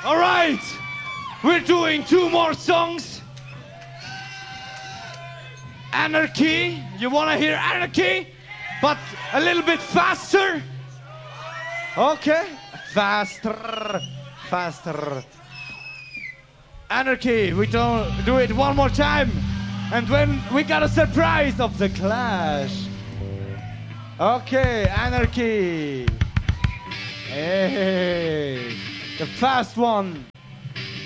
All right, we're doing 2 more songs. Anarchy, you wanna hear Anarchy? But a little bit faster? Okay, faster, faster. Anarchy, we don't do it one more time. And when we got a surprise of the Clash. Okay, Anarchy. Hey, the fast one.